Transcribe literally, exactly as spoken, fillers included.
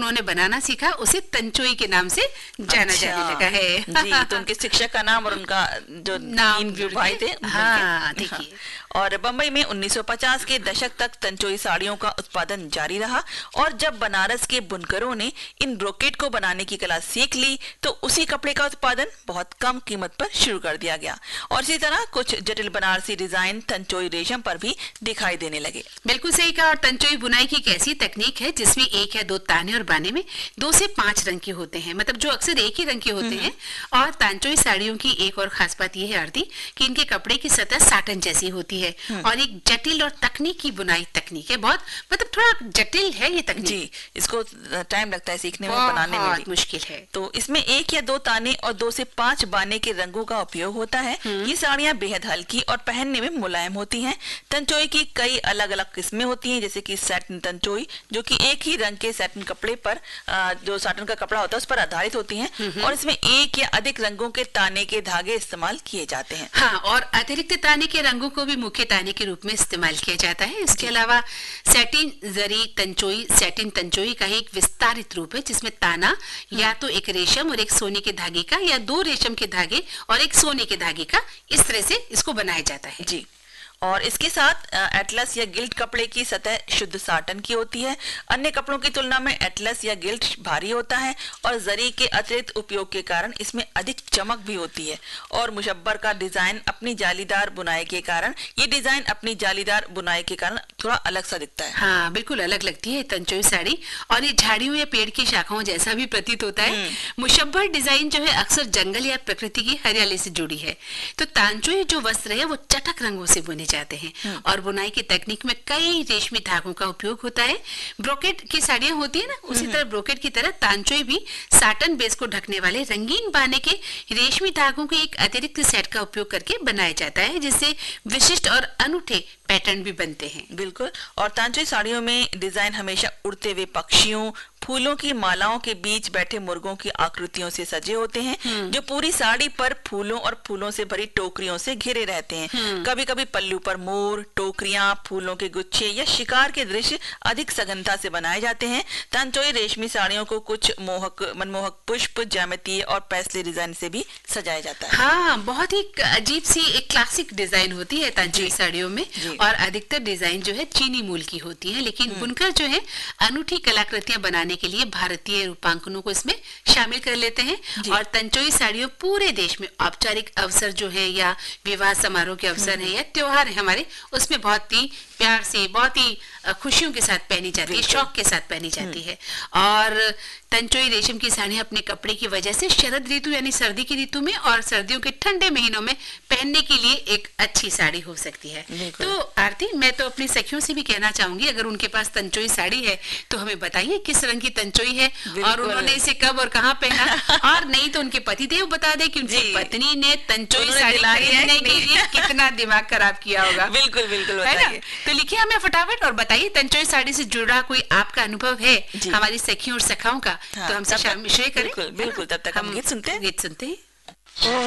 उन्होंने बनाना सीखा उसे तंचोई के नाम से जाना अच्छा, जाने लगा है। जी, तो उनके शिक्षक का नाम और उनका जो नाम तीन भाई थे। हाँ, देखिए। और बम्बई में उन्नीस सौ पचास के दशक तक तंचोई साड़ियों का उत्पादन जारी रहा और जब बनारस के बुनकरों ने इन ब्रोकेट को बनाने की कला सीख ली तो उसी कपड़े का उत्पादन बहुत कम कीमत पर शुरू कर दिया गया और इसी तरह कुछ जटिल बनारसी डिजाइन तंचोई रेशम पर भी दिखाई देने लगे। बिल्कुल सही कहा। और तंचोई बुनाई की एक ऐसी तकनीक है जिसमें एक या दो ताने और बाने में दो से पांच रंग के होते हैं, मतलब जो अक्सर एक ही रंग के होते हैं। और तंचोई साड़ियों की एक और खास बात यह है आरती कि इनके कपड़े की सतह साटन जैसी होती है और एक जटिल और तकनीकी बुनाई तकनीक है। बहुत मतलब थोड़ा जटिल है ये तकनीक जी, इसको टाइम लगता है सीखने में, बनाने में भी मुश्किल है। तो इसमें एक या दो ताने और दो से पांच बाने के रंगों का उपयोग होता है। ये साड़ियां बेहद हल्की और पहनने में मुलायम होती हैं। तंचोई की कई अलग अलग किस्में होती हैं, जैसे कि सैटिन तंचोई जो कि एक ही रंग के सैटिन कपड़े पर जो साटन का कपड़ा होता है उस पर आधारित होती हैं और इसमें एक या अधिक रंगों के ताने के धागे इस्तेमाल किए जाते हैं। हाँ, और अतिरिक्त ताने के रंगों को भी मुख्य ताने के रूप में इस्तेमाल किया जाता है। इसके अलावा सैटिन जरी तंचोई सैटिन तंचोई का एक विस्तारित रूप है जिसमें ताना या तो एक रेशम और एक सोने के धागे का या दो रेशम के धागे और एक सोने के धागे का, इस तरह से इसको बनाया जाता है। जी, और इसके साथ एटलस या गिल्ट कपड़े की सतह शुद्ध साटन की होती है। अन्य कपड़ों की तुलना में एटलस या गिल्ट भारी होता है और जरी के अतिरिक्त उपयोग के कारण इसमें अधिक चमक भी होती है और मुशब्बर का डिजाइन अपनी जालीदार बुनाई के कारण ये डिजाइन अपनी जालीदार बुनाई के कारण थोड़ा अलग सा दिखता है। हाँ, बिल्कुल अलग लगती है तंचोई साड़ी और ये झाड़ियों या पेड़ की शाखाओं जैसा भी प्रतीत होता है। मुशब्बर डिजाइन जो है अक्सर जंगल या प्रकृति की हरियाली से जुड़ी है। तो तंचोई जो वस्त्र है वो चटक रंगों से बुने जाते हैं और बुनाई की तकनीक में कई रेशमी धागों का उपयोग होता है। ब्रोकेट की साड़ियां होती है ना, उसी तरह ब्रोकेट की तरह तांचोई भी साटन बेस को ढकने वाले रंगीन बाने के रेशमी धागों के एक अतिरिक्त सेट का उपयोग करके बनाया जाता है जिससे विशिष्ट और अनूठे पैटर्न भी बनते हैं। बिल्कुल, और तांचोई साड़ियों में डिजाइन हमेशा उड़ते हुए पक्षियों, फूलों की मालाओं के बीच बैठे मुर्गों की आकृतियों से सजे होते हैं जो पूरी साड़ी पर फूलों और फूलों से भरी टोकरियों से घिरे रहते हैं। कभी कभी पल्लू पर मोर, टोकरियां, फूलों के गुच्छे या शिकार के दृश्य अधिक सघनता से बनाए जाते हैं। तंचोई रेशमी साड़ियों को कुछ मोहक मनमोहक पुष्प, ज्यामितीय और पैसले डिजाइन से भी सजाया जाता है। हाँ, बहुत ही अजीब सी एक क्लासिक डिजाइन होती है तंचोई साड़ियों में और अधिकतर डिजाइन जो है चीनी मूल की होती है, लेकिन बुनकर जो है अनूठी कलाकृतियां बनाने के लिए भारतीय रूपांकनों को इसमें शामिल कर लेते हैं। और तंचोई साड़ियों पूरे देश में औपचारिक अवसर जो है या विवाह समारोह के अवसर है या त्योहार है हमारे, उसमें बहुत ही प्यार से, बहुत ही खुशियों के साथ पहनी जाती है, शौक के साथ पहनी जाती है। और तंचोई रेशम की साड़ियां अपने कपड़े की वजह से शरद ऋतु यानी सर्दी की ऋतु में और सर्दियों के ठंडे महीनों में पहनने के लिए एक अच्छी साड़ी हो सकती है। तो आरती, मैं तो अपनी सखियों से भी कहना चाहूंगी अगर उनके पास तंचोई साड़ी है तो हमें बताइए किस रंग की तंचोई है और उन्होंने इसे कब और कहाँ पहना, और नहीं तो उनके पतिदेव बता दे कि उनकी पत्नी ने तंचोई साड़ी खरीदने के लिए कितना दिमाग खराब किया होगा। बिल्कुल बिल्कुल बताइए। तो लिखिए हमें फटाफट और बताइए तंचोई साड़ी से जुड़ा कोई आपका अनुभव है हमारी सखियों और सखाओं का, तो हमसे शेयर करें। बिल्कुल बिल्कुल, तब तक हम गीत सुनते हैं गीत सुनते हैं।